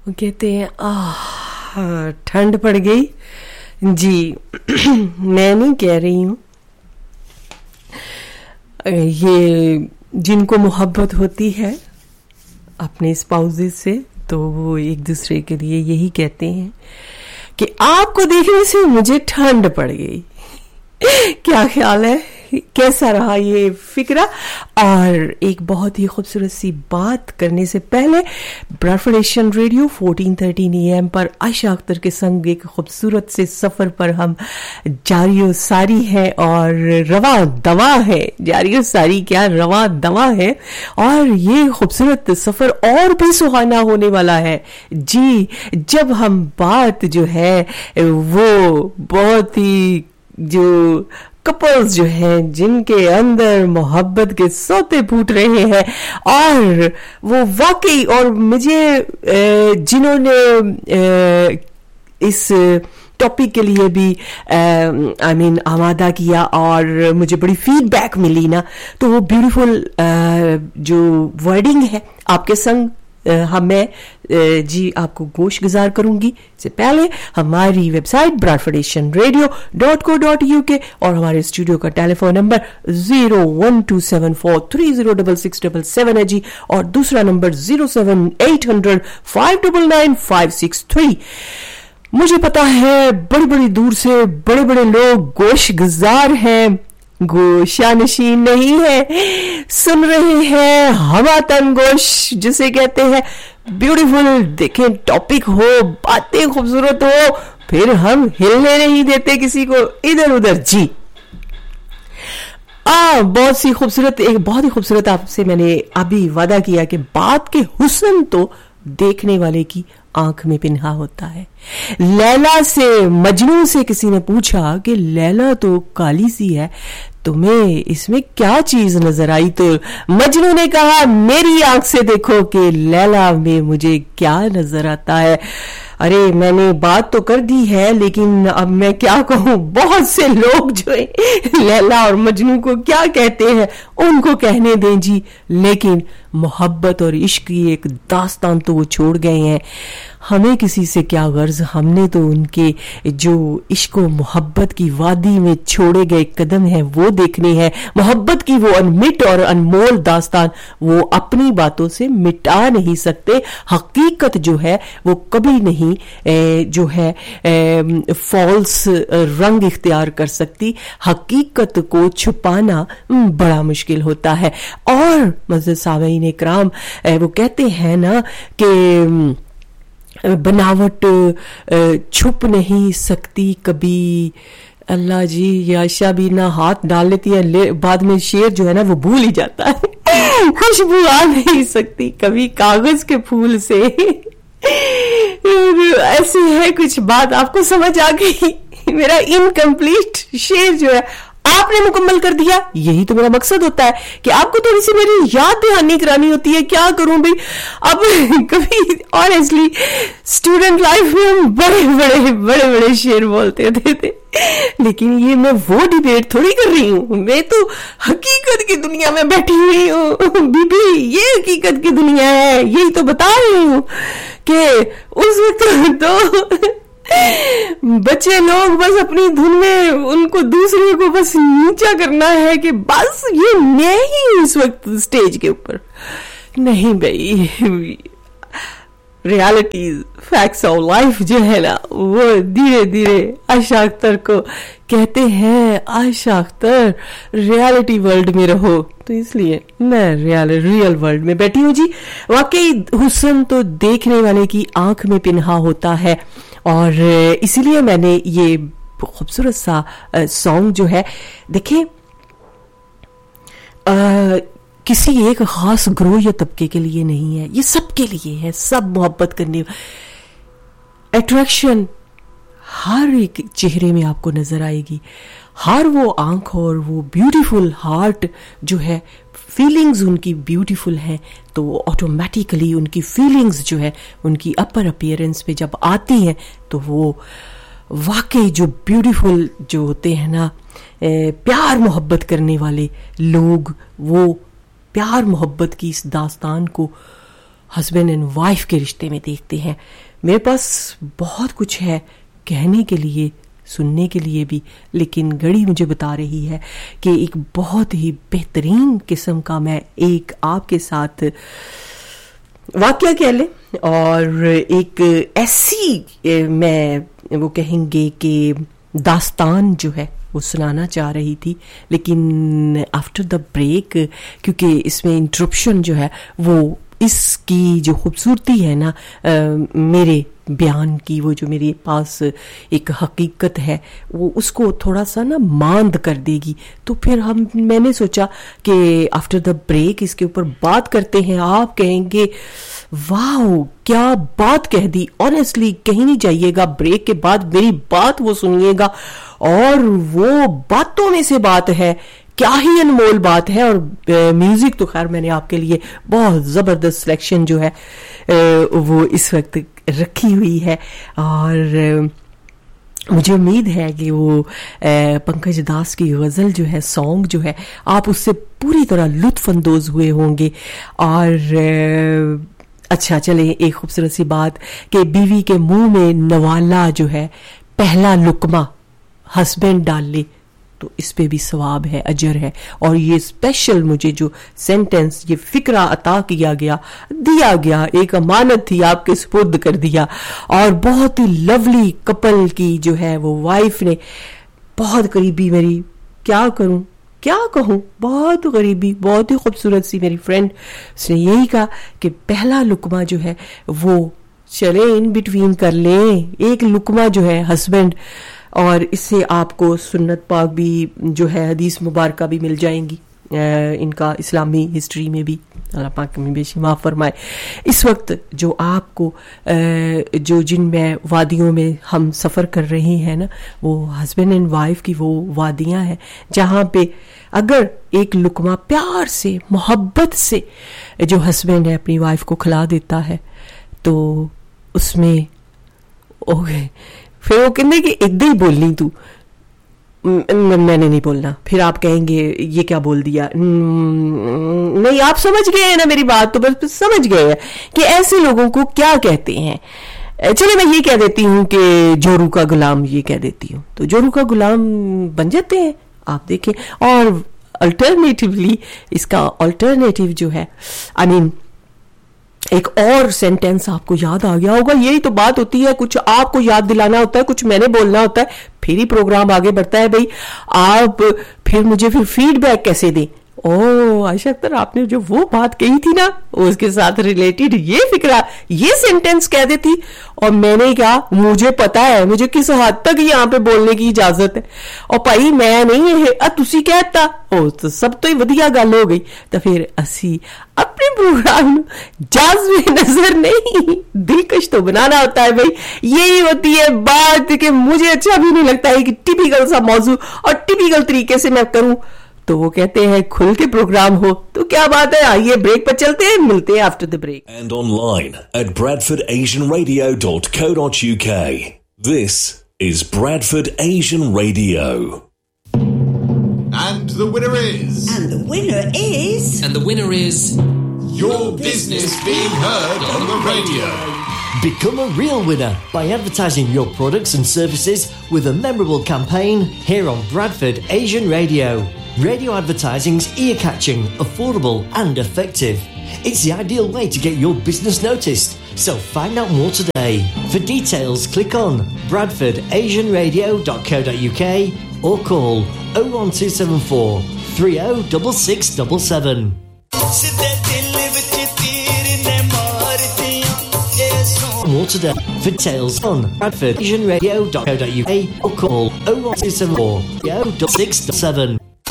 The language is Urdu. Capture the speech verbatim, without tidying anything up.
وہ کہتے ہیں آہ ٹھنڈ پڑ گئی. جی میں نہیں کہہ رہی ہوں, یہ جن کو محبت ہوتی ہے اپنے اسپاؤزز سے تو وہ ایک دوسرے کے لیے یہی کہتے ہیں کہ آپ کو دیکھنے سے مجھے ٹھنڈ پڑ گئی. کیا خیال ہے, کیسا رہا یہ فکرہ؟ اور ایک بہت ہی خوبصورت سی بات کرنے سے پہلے براڈفورڈ Asian radio fourteen thirteen A M پر عائشہ اختر کے سنگ ایک خوبصورت سے سفر پر ہم جاری و ساری ہے اور رواں دوا ہے. جاری و ساری کیا رواں دوا ہے, اور یہ خوبصورت سفر اور بھی سہانا ہونے والا ہے. جی جب ہم بات جو ہے وہ بہت ہی جو کپلز جو ہیں جن کے اندر محبت کے سوتے پھوٹ رہے ہیں, اور وہ واقعی, اور مجھے جنہوں نے اس ٹاپک کے لیے بھی آئی مین آمادہ کیا اور مجھے بڑی فیڈ بیک ملی نا, تو وہ بیوٹیفل جو ورڈنگ ہے آپ کے سنگ ہم میں جی آپ کو گوش گزار کروں گی. سے پہلے ہماری web site براڈفورڈ Asian radio dot کو ڈاٹ یو کے اور ہمارے اسٹوڈیو کا ٹیلی phone number zero one to seven four three zero double six double seven ہے جی, اور دوسرا number zero seven eight hundred five double nine five six three. مجھے پتا ہے بڑی بڑی دور سے بڑے بڑے لوگ گوش گزار ہیں, گوشہ نشین نہیں ہے, سن رہے ہیں ہوا تن گوش جسے کہتے ہیں. بیوٹیفل دیکھیں ٹاپک ہو, باتیں خوبصورت ہو, پھر ہم ہلنے نہیں دیتے کسی کو ادھر ادھر. جی آ بہت سی خوبصورت ایک بہت ہی خوبصورت آپ سے میں نے ابھی وعدہ کیا کہ بات کے حسن تو دیکھنے والے کی آنکھ میں پنہا ہوتا ہے. لیلا سے مجنوں سے کسی نے پوچھا کہ لیلا تو کالی سی ہے, تمہیں اس میں کیا چیز نظر آئی؟ تو مجنوں نے کہا میری آنکھ سے دیکھو کہ لیلا میں مجھے کیا نظر آتا ہے. ارے میں نے بات تو کر دی ہے لیکن اب میں کیا کہوں, بہت سے لوگ جو ہیں لیلا اور مجنوں کو کیا کہتے ہیں ان کو کہنے دیں جی, لیکن محبت اور عشق کی ایک داستان تو وہ چھوڑ گئے ہیں. ہمیں کسی سے کیا غرض, ہم نے تو ان کے جو عشق و محبت کی وادی میں چھوڑے گئے قدم ہیں وہ دیکھنے ہیں. محبت کی وہ انمٹ اور انمول داستان وہ اپنی باتوں سے مٹا نہیں سکتے. حقیقت جو ہے وہ کبھی نہیں جو ہے فالس رنگ اختیار کر سکتی. حقیقت کو چھپانا بڑا مشکل ہوتا ہے. اور معزز سامعین کرام وہ کہتے ہیں نا کہ بناوٹ چھپ نہیں سکتی کبھی. اللہ جی یہ عائشہ بھی نہ ہاتھ ڈال لیتی ہے, بعد میں شعر جو ہے نا وہ بھول ہی جاتا ہے. خوشبو آ نہیں سکتی کبھی کاغذ کے پھول سے. ایسی ہے کچھ بات, آپ کو سمجھ آ گئی. میرا انکمپلیٹ شعر جو ہے آپ نے مکمل کر دیا. یہی تو میرا مقصد ہوتا ہے کہ آپ کو تھوڑی سی میری یاد دہانی کرانی ہوتی ہے. کیا کروں بھائی, اب کبھی آنیسٹلی اسٹوڈنٹ لائف میں ہم بڑے بڑے بڑے بڑے شعر بولتے ہوتے تھے, لیکن یہ میں وہ ڈیبیٹ تھوڑی کر رہی ہوں. میں تو حقیقت کی دنیا میں بیٹھی ہوئی ہوں بی بی, یہ حقیقت کی دنیا ہے. یہی تو بتا رہی ہوں کہ اس وقت تو بچے لوگ بس اپنی دھن میں ان کو دوسرے کو بس نیچا کرنا ہے کہ بس یہ میں ہی ہوں اس وقت اسٹیج کے اوپر. نہیں بھائی, ریالٹیز فیکٹس آف لائف جو ہے نا وہ دھیرے دھیرے عائشہ اختر کو کہتے ہیں عائشہ اختر ریالٹی ورلڈ میں رہو, تو اس لیے میں ریال ریئل ورلڈ میں بیٹھی ہوں. جی واقعی حسن تو دیکھنے والے کی آنکھ میں پنہا ہوتا ہے, اور اسی لیے میں نے یہ خوبصورت سا سانگ جو ہے دیکھیں کسی ایک خاص گروہ یا طبقے کے لیے نہیں ہے, یہ سب کے لیے ہے. سب محبت کرنے, اٹریکشن ہر ایک چہرے میں آپ کو نظر آئے گی. ہر وہ آنکھ اور وہ بیوٹیفل ہارٹ جو ہے, فیلنگز ان کی بیوٹیفل ہیں, تو آٹومیٹیکلی ان کی فیلنگز جو ہے ان کی اپر اپیئرنس پہ جب آتی ہیں تو وہ واقعی جو بیوٹیفل جو ہوتے ہیں نا پیار محبت کرنے والے لوگ, وہ پیار محبت کی اس داستان کو ہسبینڈ اینڈ وائف کے رشتے میں دیکھتے ہیں. میرے پاس بہت کچھ ہے کہنے کے لیے, سننے کے لیے بھی, لیکن گھڑی مجھے بتا رہی ہے کہ ایک بہت ہی بہترین قسم کا میں ایک آپ کے ساتھ واقعہ کہہ لیں, اور ایک ایسی میں وہ کہیں گے کہ داستان جو ہے وہ سنانا چاہ رہی تھی, لیکن آفٹر دا بریک, کیونکہ اس میں انٹرپشن جو ہے وہ اس کی جو خوبصورتی ہے نا میرے بیان کی, وہ جو میرے پاس ایک حقیقت ہے وہ اس کو تھوڑا سا نا ماند کر دے گی. تو پھر ہم میں نے سوچا کہ آفٹر دا بریک اس کے اوپر بات کرتے ہیں. آپ کہیں گے واو کیا بات کہہ دی, آنیسٹلی کہیں نہیں جائیے گا, بریک کے بعد میری بات وہ سنیے گا, اور وہ باتوں میں سے بات ہے, کیا ہی انمول بات ہے. اور میوزک تو خیر میں نے آپ کے لیے بہت زبردست سلیکشن جو ہے وہ اس وقت رکھی ہوئی ہے, اور مجھے امید ہے کہ وہ پنکج داس کی غزل جو ہے, سانگ جو ہے, آپ اس سے پوری طرح لطف اندوز ہوئے ہوں گے. اور اچھا چلیں ایک خوبصورت سی بات کہ بیوی کے منہ میں نوالا جو ہے, پہلا لقمہ ہسبینڈ ڈال لے تو اس پہ بھی ثواب ہے, اجر ہے. اور یہ اسپیشل مجھے جو سینٹنس, یہ فکرہ عطا کیا گیا, دیا گیا, ایک امانت تھی آپ کے سپرد کر دیا, اور بہت ہی لولی کپل کی جو ہے وہ وائف نے, بہت قریبی میری, کیا کروں کیا کہوں, بہت غریبی, بہت ہی خوبصورت سی میری فرینڈ, اس نے یہی کہا کہ پہلا لقمہ جو ہے وہ چلے ان بٹوین کر لیں, ایک لقمہ جو ہے ہسبینڈ. اور اس سے آپ کو سنت پاک بھی جو ہے, حدیث مبارکہ بھی مل جائیں گی ان کا اسلامی ہسٹری میں بھی, اللہ پاک میں بے شمار فرمائے. اس وقت جو آپ کو جو جن میں وادیوں میں ہم سفر کر رہے ہیں نا, وہ ہسبینڈ اینڈ وائف کی وہ وادیاں ہیں جہاں پہ اگر ایک لقمہ پیار سے محبت سے جو ہسبینڈ ہے اپنی وائف کو کھلا دیتا ہے تو اس میں پھر وہ کہنے کہ ادھر ہی بولنی تو, میں نے نہیں بولنا. پھر آپ کہیں گے یہ کیا بول دیا, نہیں آپ سمجھ گئے ہیں نا میری بات, تو بس سمجھ گئے ہیں کہ ایسے لوگوں کو کیا کہتے ہیں. چلے میں یہ کہہ دیتی ہوں کہ جورو کا غلام, یہ کہہ دیتی ہوں, تو جورو کا غلام بن جاتے ہیں آپ دیکھیں. اور الٹرنیٹیولی اس کا الٹرنیٹیو جو ہے, آئی مین ایک اور سینٹینس آپ کو یاد آ گیا ہوگا. یہی تو بات ہوتی ہے, کچھ آپ کو یاد دلانا ہوتا ہے, کچھ میں نے بولنا ہوتا ہے, پھر ہی پروگرام آگے بڑھتا ہے. بھائی آپ پھر مجھے پھر فیڈ بیک کیسے دیں, او عائشہ اختر آپ نے جو وہ بات کہی تھی نا اس کے ساتھ ریلیٹڈ یہ فکرہ, یہ سینٹینس کہہ دیتی, اور میں نے کہا مجھے پتا ہے مجھے کس حد تک یہاں پہ بولنے کی اجازت ہے, اور بھائی میں نہیں ہے تسی کہتا او تو سب تو ہی ودیا گل ہو گئی. تو پھر اسی اپنے پروگرام جازو نظر نہیں دلکش تو بنانا ہوتا ہے. بھائی یہی ہوتی ہے بات کہ مجھے اچھا بھی نہیں لگتا ہے کہ ٹپیکل سا موضوع اور ٹپیکل طریقے سے میں کروں, تو وہ کہتے ہیں کھل کے پروگرام ہو تو کیا بات ہے. آئیے بریک پر چلتے ہیں, ملتے ہیں after the break. And online at bradford asian radio dot co dot uk. This is Bradford Asian Radio. And the winner is... And the winner is... And the winner is... Your business being heard on the radio. Become a real winner by advertising your products and services with a memorable campaign here on Bradford Asian Radio. Radio advertising's ear-catching, affordable and effective. It's the ideal way to get your business noticed. So find out more today. For details, click on bradford asian radio dot co dot uk or call oh one two seven four three oh six six seven seven. More today. For details on bradford asian radio dot co dot uk or call oh one two seven four three oh six six seven.